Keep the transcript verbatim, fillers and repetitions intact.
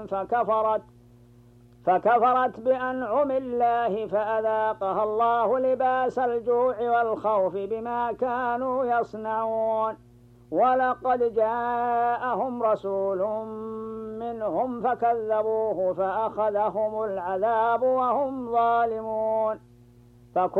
فكفرت فكفرت بأنعم الله فأذاقها الله لباس الجوع والخوف بما كانوا يصنعون. ولقد جاءهم رسول منهم فكذبوه فأخذهم العذاب وهم ظالمون.